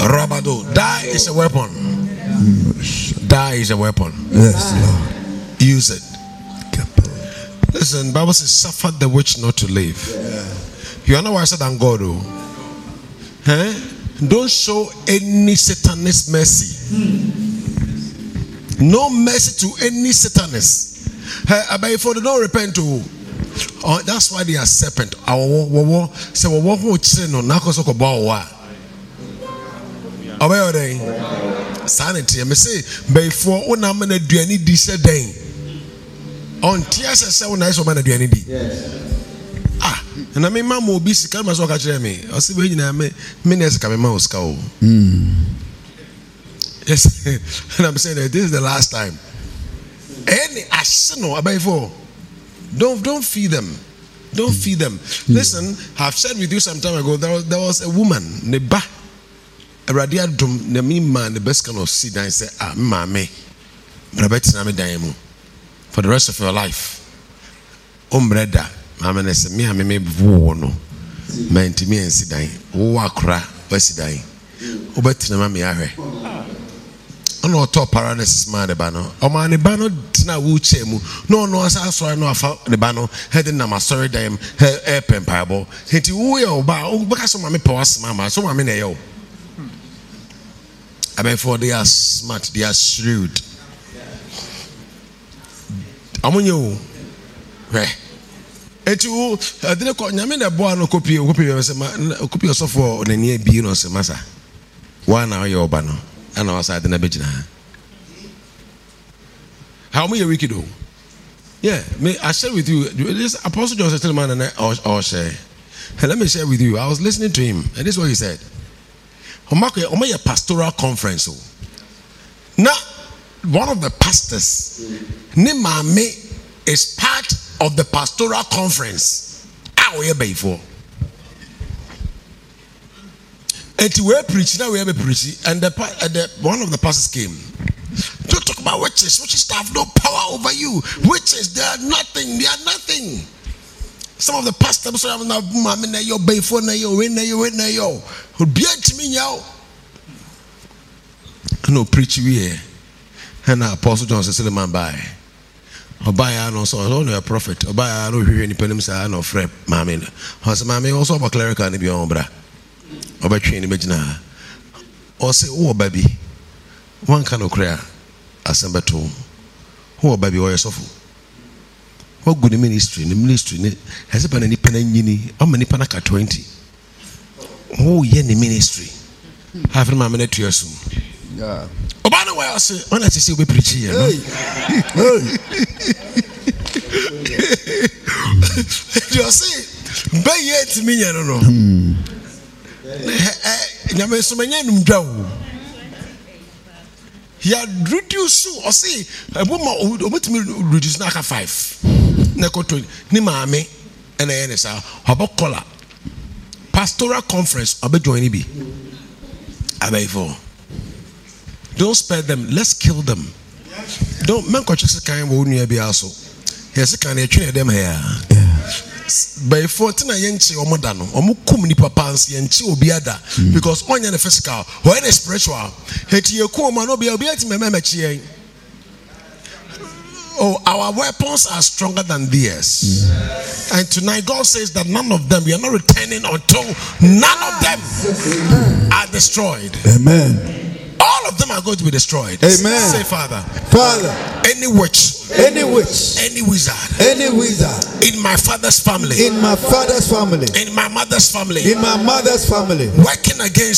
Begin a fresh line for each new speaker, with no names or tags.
Rabado. Die is a weapon. Die is a weapon.
Yes, Lord.
Use it. Listen, Bible says, suffer the witch not to live. You are not wiser than God, oh. Don't show any Satanist mercy. No mercy to any Satanist. But if they don't repent, that's why they are serpent. Say we who no nakos ko ba sanity. Me say before unam na aduani di se den. On tia se una iso man aduani di. Na me ma mo bi sika ma so ka kire me. O se be nyina me na sika me ma o sika o. Yes. And I'm saying that this is the last time. Any asino before. Don't feed them. Don't feed them. Listen, I've shared with you some time ago. There was a woman, Neba. A radial drum, the mean man, the best kind of seed, and say, Mammy, for the rest of your life. Umbrella, Mamma, say, me, I may be no. Man to me and sit dying. Wakra, Bessie dying. Obetina, Mammy, I no top paralysis man the bano. O man the bano tina wheelchair mu. No sorry no afa the bano heading na sorry dem air pempable. Henti wo ye oba o beka so mama powers mama so mama na yo. I mean for they are smart, they are shrewd. Amunyo. Eti wo adine ko nyame na boa no copy say copy so for na near bi no say masa. Wa na yo oba no. And I was at the Nebejina. How many wicked do? Yeah, I share with you. This Apostle John said, "Man, or share." Let me share with you. I was listening to him, and this is what he said. A pastoral conference. Now, one of the pastors, Nimame, is part of the pastoral conference. How are you before? And we preach now, we have a preaching, and one of the pastors came. Don't talk about witches. Witches have no power over you. Witches, they are nothing. They are nothing. Some of the pastors say, "I'm not yo before na yo win na yo." Who be to me now? No preach we here. And Apostle John says, "Man buy. Obaya no so no a prophet. Obaya no hwe ni penim sa no frep mama. Ho say mama also about clerical ni bi on bra." Obatwe ni begina o say wo baby one kind of prayer asembeto wo baby wo yesofo wo good ministry ne hese pa na ni pana nyini o ma ni pana ka 20 wo ye ni ministry have my minute to asum yeah oba no wa say ona say we preach here no you say be yet me no he had reduced or say a woman reduce naka 5 neko 20 ni maame and NSA about color pastoral conference abe join bi abefo don't spare them, let's kill them. Don't man ko chese kan wo nua bi aso yes kan e twene dem here by 14 yenchi omoda no omukum ni papa ans yenchi obiada because onya the physical or the spiritual heti yeku ma no bia ati memechi. Oh, our weapons are stronger than theirs. And tonight God says that none of them, we are not returning until none of them are destroyed.
Amen.
All of them are going to be destroyed.
Amen.
Say, Father, any witch,
any
wizard, in my father's family,
in my mother's family,
working against